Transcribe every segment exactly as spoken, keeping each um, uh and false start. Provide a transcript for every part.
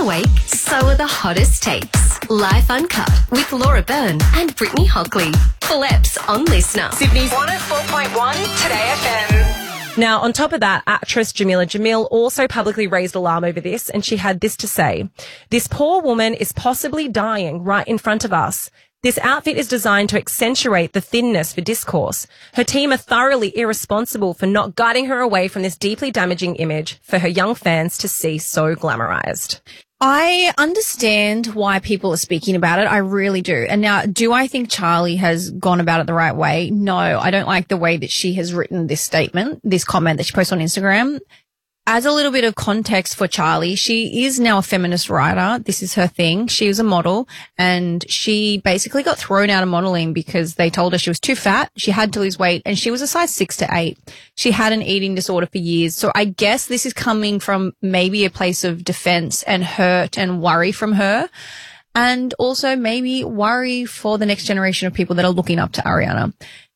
awake, so are the hottest takes. Life Uncut with Laura Byrne and Brittany Hockley. Full eps on Listener. Sydney's one oh four point one Today F M. Now, on top of that, actress Jamila Jamil also publicly raised alarm over this, and she had this to say. This poor woman is possibly dying right in front of us. This outfit is designed to accentuate the thinness for discourse. Her team are thoroughly irresponsible for not guiding her away from this deeply damaging image for her young fans to see so glamorized. I understand why people are speaking about it. I really do. And now, do I think Charlie has gone about it the right way? No, I don't like the way that she has written this statement, this comment that she posted on Instagram. As a little bit of context for Charlie, she is now a feminist writer. This is her thing. She was a model and she basically got thrown out of modeling because they told her she was too fat. She had to lose weight and she was a size six to eight. She had an eating disorder for years. So I guess this is coming from maybe a place of defense and hurt and worry from her. And also maybe worry for the next generation of people that are looking up to Ariana.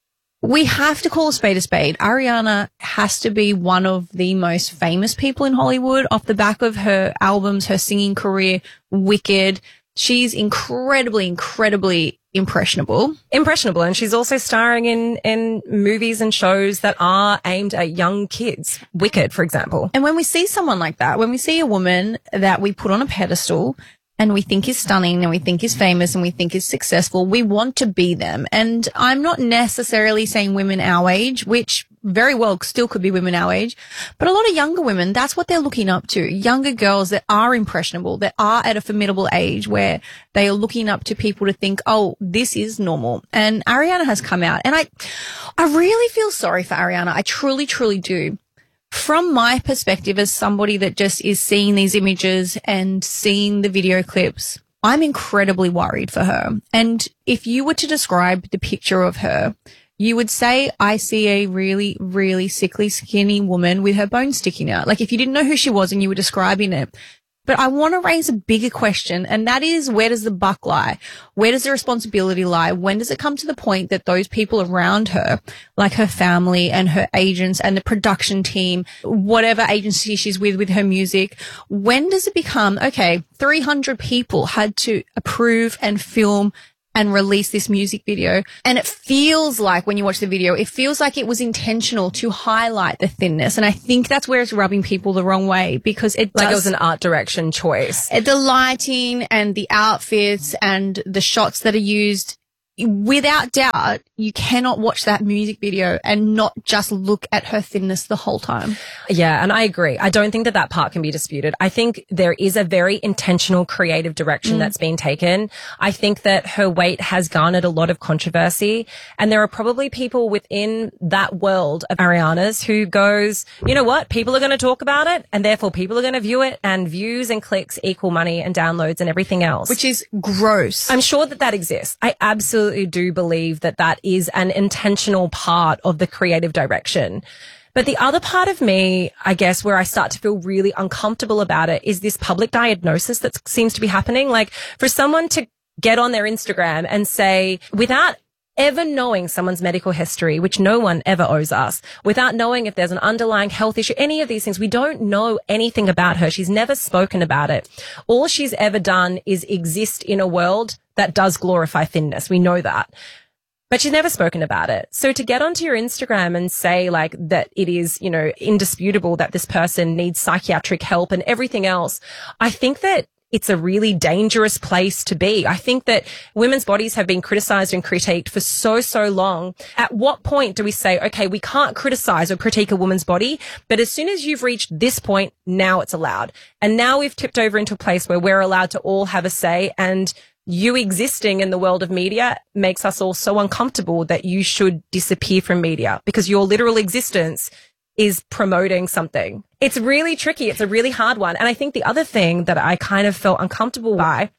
We have to call a spade a spade. Ariana has to be one of the most famous people in Hollywood off the back of her albums, her singing career, Wicked. She's incredibly, incredibly impressionable. Impressionable. And she's also starring in, in movies and shows that are aimed at young kids. Wicked, for example. And when we see someone like that, when we see a woman that we put on a pedestal and we think is stunning and we think is famous and we think is successful, we want to be them. And I'm not necessarily saying women our age, which very well still could be women our age, but a lot of younger women, that's what they're looking up to. Younger girls that are impressionable, that are at a formidable age where they are looking up to people to think, oh, this is normal. And Ariana has come out. And I, I really feel sorry for Ariana. I truly, truly do. From my perspective as somebody that just is seeing these images and seeing the video clips, I'm incredibly worried for her. And if you were to describe the picture of her, you would say, I see a really, really sickly, skinny woman with her bones sticking out. Like if you didn't know who she was and you were describing it. But I want to raise a bigger question, and that is, where does the buck lie? Where does the responsibility lie? When does it come to the point that those people around her, like her family and her agents and the production team, whatever agency she's with, with her music, when does it become, okay, three hundred people had to approve and film and release this music video. And it feels like, when you watch the video, it feels like it was intentional to highlight the thinness. And I think that's where it's rubbing people the wrong way, because it does. Like it was an art direction choice. The lighting and the outfits and the shots that are used, without doubt, you cannot watch that music video and not just look at her thinness the whole time. Yeah, and I agree. I don't think that that part can be disputed. I think there is a very intentional creative direction mm. that's been taken. I think that her weight has garnered a lot of controversy, and there are probably people within that world of Ariana's who goes, you know what, people are going to talk about it, and therefore people are going to view it, and views and clicks equal money and downloads and everything else. Which is gross. I'm sure that that exists. I absolutely do believe that that is an intentional part of the creative direction. But the other part of me, I guess, where I start to feel really uncomfortable about it is this public diagnosis that seems to be happening. Like, for someone to get on their Instagram and say, without ever knowing someone's medical history, which no one ever owes us, without knowing if there's an underlying health issue, any of these things, we don't know anything about her. She's never spoken about it. All she's ever done is exist in a world that does glorify thinness. We know that. But she's never spoken about it. So to get onto your Instagram and say like that it is, you know, indisputable that this person needs psychiatric help and everything else, I think that it's a really dangerous place to be. I think that women's bodies have been criticized and critiqued for so, so long. At what point do we say, okay, we can't criticize or critique a woman's body, but as soon as you've reached this point, now it's allowed. And now we've tipped over into a place where we're allowed to all have a say, and you existing in the world of media makes us all so uncomfortable that you should disappear from media because your literal existence is promoting something. It's really tricky. It's a really hard one. And I think the other thing that I kind of felt uncomfortable by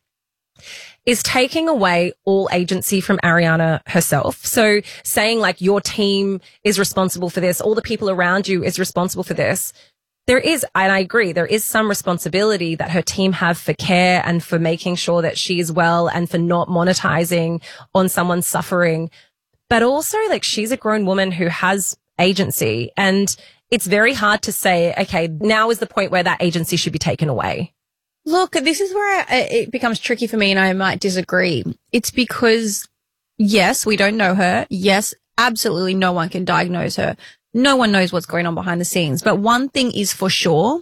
is taking away all agency from Ariana herself. So saying like your team is responsible for this, all the people around you is responsible for this. There is, and I agree, there is some responsibility that her team have for care and for making sure that she is well and for not monetizing on someone's suffering. But also, like, she's a grown woman who has agency, and it's very hard to say, okay, now is the point where that agency should be taken away. Look, this is where I, it becomes tricky for me, and I might disagree. It's because, yes, we don't know her. Yes, absolutely no one can diagnose her. No one knows what's going on behind the scenes. But one thing is for sure,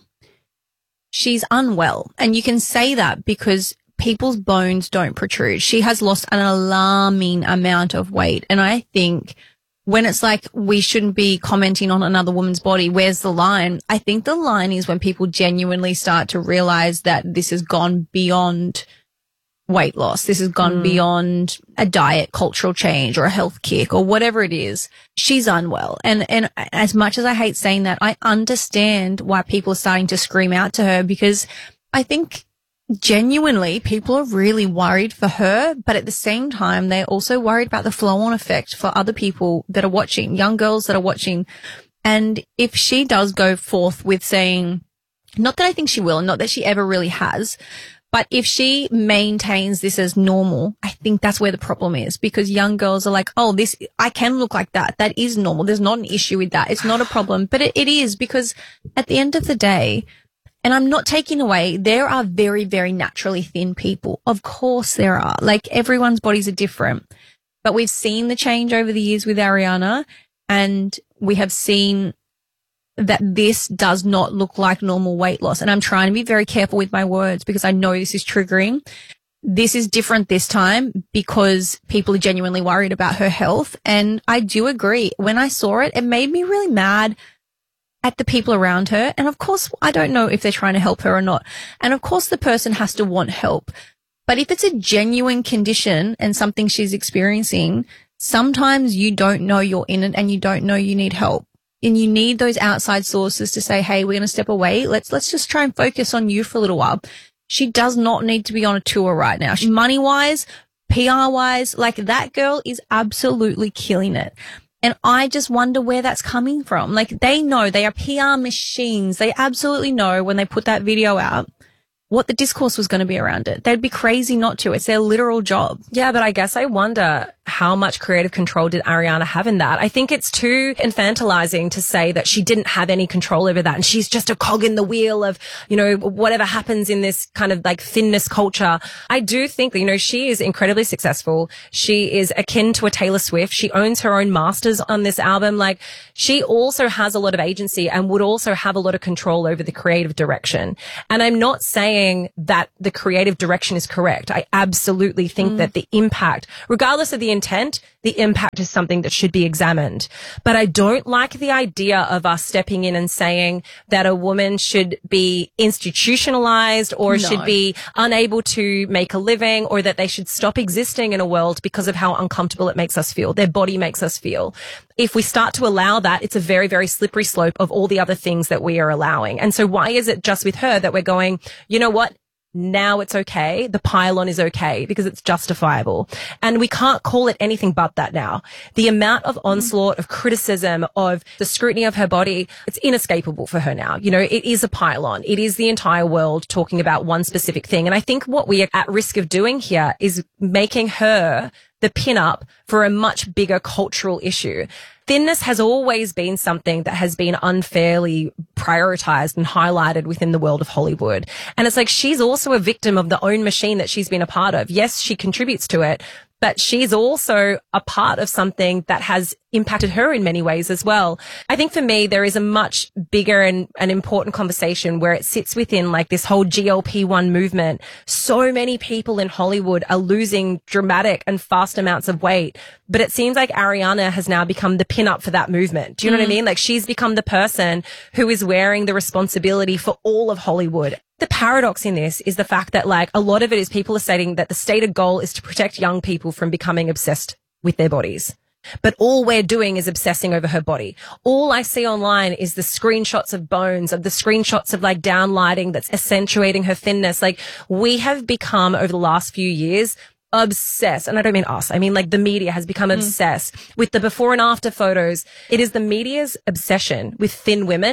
she's unwell. And you can say that because people's bones don't protrude. She has lost an alarming amount of weight. And I think when it's like we shouldn't be commenting on another woman's body, where's the line? I think the line is when people genuinely start to realize that this has gone beyond weight loss. This has gone mm. beyond a diet, cultural change, or a health kick, or whatever it is. She's unwell. And, and as much as I hate saying that, I understand why people are starting to scream out to her, because I think genuinely people are really worried for her, but at the same time, they're also worried about the flow-on effect for other people that are watching, young girls that are watching. And if she does go forth with saying, not that I think she will, not that she ever really has, but if she maintains this as normal, I think that's where the problem is, because young girls are like, oh, this, I can look like that. That is normal. There's not an issue with that. It's not a problem, but it, it is, because at the end of the day, and I'm not taking away, there are very, very naturally thin people. Of course there are. Like, everyone's bodies are different, but we've seen the change over the years with Ariana, and we have seen that this does not look like normal weight loss. And I'm trying to be very careful with my words because I know this is triggering. This is different this time because people are genuinely worried about her health. And I do agree. When I saw it, it made me really mad at the people around her. And of course, I don't know if they're trying to help her or not. And of course, the person has to want help. But if it's a genuine condition and something she's experiencing, sometimes you don't know you're in it and you don't know you need help. And you need those outside sources to say, hey, we're going to step away. Let's, let's just try and focus on you for a little while. She does not need to be on a tour right now. She, money wise, P R wise, like, that girl is absolutely killing it. And I just wonder where that's coming from. Like, they know, they are P R machines. They absolutely know when they put that video out what the discourse was going to be around it. They'd be crazy not to. It's their literal job. Yeah, but I guess I wonder how much creative control did Ariana have in that? I think it's too infantilizing to say that she didn't have any control over that and she's just a cog in the wheel of, you know, whatever happens in this kind of like thinness culture. I do think that, you know, she is incredibly successful. She is akin to a Taylor Swift. She owns her own masters on this album. Like, she also has a lot of agency and would also have a lot of control over the creative direction. And I'm not saying that the creative direction is correct. I absolutely think mm. that the impact, regardless of the intent, the impact is something that should be examined. But I don't like the idea of us stepping in and saying that a woman should be institutionalized or no. should be unable to make a living, or that they should stop existing in a world because of how uncomfortable it makes us feel, their body makes us feel. If we start to allow that, it's a very, very slippery slope of all the other things that we are allowing. And so why is it just with her that we're going, you know what? Now it's okay. The pylon is okay because it's justifiable. And we can't call it anything but that now. The amount of onslaught, of criticism, of the scrutiny of her body, it's inescapable for her now. You know, it is a pylon. It is the entire world talking about one specific thing. And I think what we are at risk of doing here is making her the pin-up for a much bigger cultural issue. Thinness has always been something that has been unfairly prioritized and highlighted within the world of Hollywood. And it's like, she's also a victim of the own machine that she's been a part of. Yes, she contributes to it, but she's also a part of something that has impacted her in many ways as well. I think for me, there is a much bigger and an important conversation where it sits within like this whole G L P one movement. So many people in Hollywood are losing dramatic and fast amounts of weight, but it seems like Ariana has now become the pin-up for that movement. Do you know mm. what I mean? Like, she's become the person who is wearing the responsibility for all of Hollywood. The paradox in this is the fact that, like, a lot of it is people are stating that the stated goal is to protect young people from becoming obsessed with their bodies. But all we're doing is obsessing over her body. All I see online is the screenshots of bones, of the screenshots of like downlighting that's accentuating her thinness. Like, we have become over the last few years obsessed. And I don't mean us. I mean, like, the media has become mm. obsessed with the before and after photos. It is the media's obsession with thin women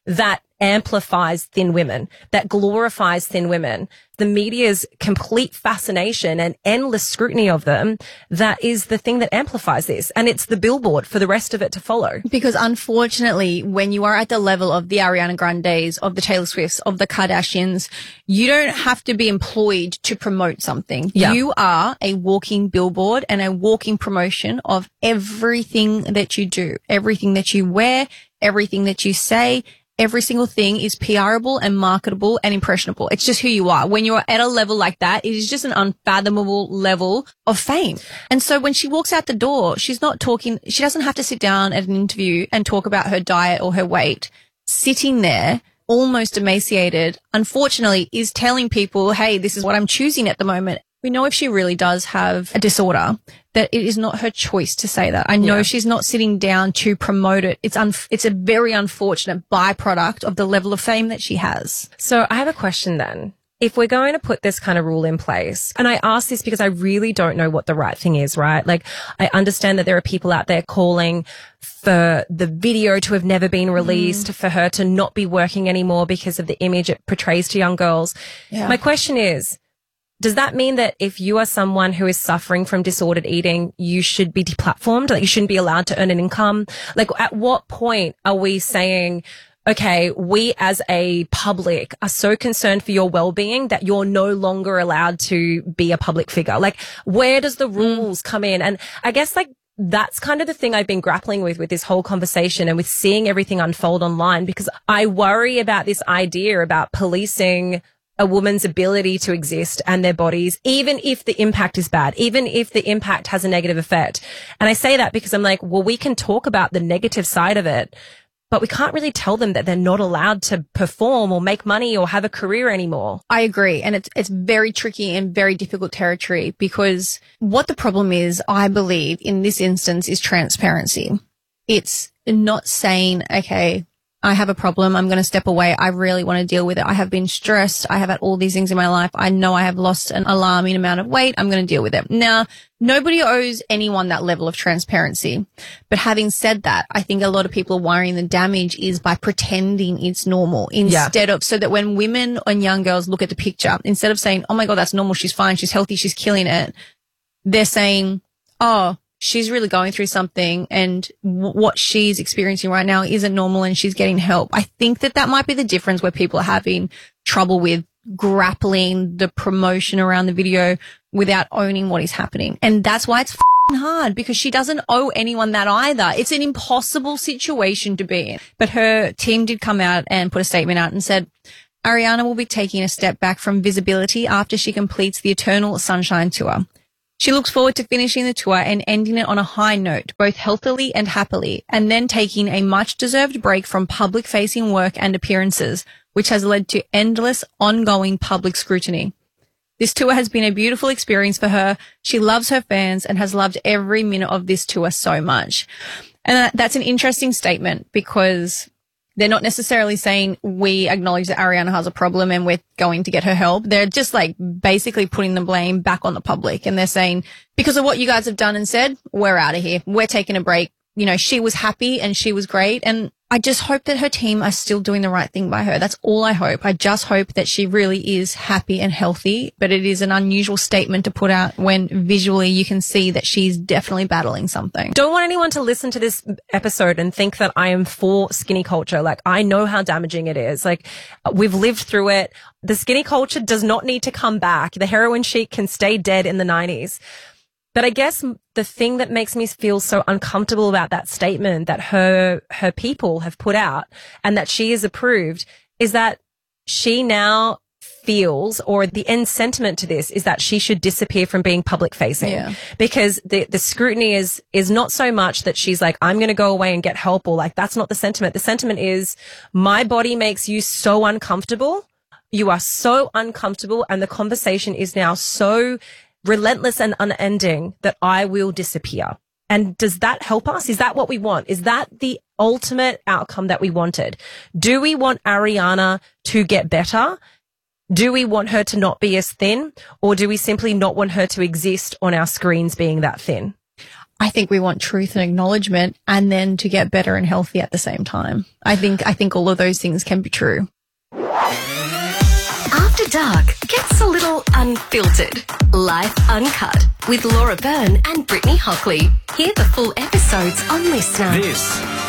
that amplifies thin women, that glorifies thin women. The media's complete fascination and endless scrutiny of them, that is the thing that amplifies this. And it's the billboard for the rest of it to follow. Because unfortunately, when you are at the level of the Ariana Grandes, of the Taylor Swifts, of the Kardashians, you don't have to be employed to promote something. Yeah. You are a walking billboard and a walking promotion of everything that you do, everything that you wear, everything that you say. Every single thing is PRable and marketable and impressionable. It's just who you are. When you're at a level like that, it is just an unfathomable level of fame. And so when she walks out the door, she's not talking, she doesn't have to sit down at an interview and talk about her diet or her weight. Sitting there, almost emaciated, unfortunately, is telling people, hey, this is what I'm choosing at the moment. We know if she really does have a disorder, that it is not her choice to say that. I know Yeah. she's not sitting down to promote it. It's un- it's a very unfortunate byproduct of the level of fame that she has. So I have a question then. If we're going to put this kind of rule in place, and I ask this because I really don't know what the right thing is, right? Like, I understand that there are people out there calling for the video to have never been released, mm. for her to not be working anymore because of the image it portrays to young girls. Yeah. My question is, does that mean that if you are someone who is suffering from disordered eating, you should be deplatformed? Like, you shouldn't be allowed to earn an income? Like, at what point are we saying, okay, we as a public are so concerned for your well-being that you're no longer allowed to be a public figure? Like, where does the rules come in? And I guess, like, that's kind of the thing I've been grappling with, with this whole conversation and with seeing everything unfold online, because I worry about this idea about policing a woman's ability to exist and their bodies, even if the impact is bad, even if the impact has a negative effect. And I say that because I'm like, well, we can talk about the negative side of it, but we can't really tell them that they're not allowed to perform or make money or have a career anymore. I agree. And it's, it's very tricky and very difficult territory, because what the problem is, I believe in this instance, is transparency. It's not saying, okay, I have a problem, I'm going to step away, I really want to deal with it. I have been stressed. I have had all these things in my life. I know I have lost an alarming amount of weight. I'm going to deal with it. Now, nobody owes anyone that level of transparency. But having said that, I think a lot of people are worrying the damage is by pretending it's normal, instead yeah. of, so that when women and young girls look at the picture, instead of saying, oh my God, that's normal, she's fine, she's healthy, she's killing it, they're saying, oh, she's really going through something, and w- what she's experiencing right now isn't normal, and she's getting help. I think that that might be the difference where people are having trouble with grappling the promotion around the video without owning what is happening. And that's why it's f***ing hard, because she doesn't owe anyone that either. It's an impossible situation to be in. But her team did come out and put a statement out and said, Ariana will be taking a step back from visibility after she completes the Eternal Sunshine Tour. She looks forward to finishing the tour and ending it on a high note, both healthily and happily, and then taking a much-deserved break from public-facing work and appearances, which has led to endless, ongoing public scrutiny. This tour has been a beautiful experience for her. She loves her fans and has loved every minute of this tour so much. And that's an interesting statement, because they're not necessarily saying we acknowledge that Ariana has a problem and we're going to get her help. They're just like basically putting the blame back on the public. And they're saying, because of what you guys have done and said, we're out of here. We're taking a break. You know, she was happy and she was great. And I just hope that her team are still doing the right thing by her. That's all I hope. I just hope that she really is happy and healthy. But it is an unusual statement to put out when visually you can see that she's definitely battling something. Don't want anyone to listen to this episode and think that I am for skinny culture. Like, I know how damaging it is. Like, we've lived through it. The skinny culture does not need to come back. The heroin chic can stay dead in the nineties. But I guess the thing that makes me feel so uncomfortable about that statement that her, her people have put out and that she has approved is that she now feels, or the end sentiment to this is that she should disappear from being public facing. Yeah. Because the, the scrutiny is, is not so much that she's like, I'm going to go away and get help, or like, that's not the sentiment. The sentiment is, my body makes you so uncomfortable. You are so uncomfortable. And the conversation is now so relentless and unending that I will disappear. And does that help us? Is that what we want? Is that the ultimate outcome that we wanted? Do we want Ariana to get better? Do we want her to not be as thin? Or do we simply not want her to exist on our screens being that thin? I think we want truth and acknowledgement, and then to get better and healthy at the same time. I think I think all of those things can be true. After Dark gets a little unfiltered. Life Uncut with Laura Byrne and Brittany Hockley. Hear the full episodes on Listener. This